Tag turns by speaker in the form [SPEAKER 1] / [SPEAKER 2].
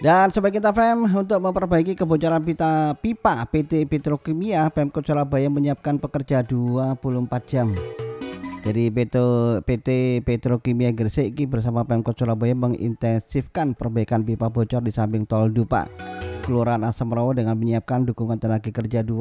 [SPEAKER 1] Dan Sobat Kita FM, untuk memperbaiki kebocoran pipa PT Petrokimia, Pemkot Surabaya menyiapkan pekerja 24 jam. Jadi PT Petrokimia Gresik ini bersama Pemkot Surabaya mengintensifkan perbaikan pipa bocor di samping Tol Dupa, Kelurahan Asam Rawo dengan menyiapkan dukungan tenaga kerja